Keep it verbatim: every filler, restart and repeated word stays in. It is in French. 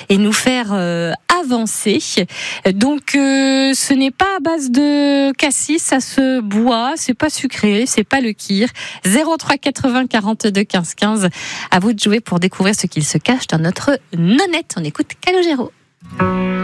et nous faire euh, avancer. Donc euh, ce n'est pas à base de cassis, ça se boit, c'est pas sucré, c'est pas le kir. zéro trois quatre-vingts quarante-deux quinze quinze. À vous de jouer pour découvrir ce qu'il se cache dans notre nonnette. On écoute Calogero.